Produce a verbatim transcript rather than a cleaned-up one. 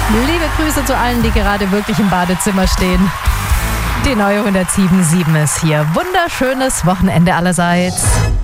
Liebe Grüße zu allen, die gerade wirklich im Badezimmer stehen. Die neue hundertsieben Komma sieben ist hier. Wunderschönes Wochenende allerseits.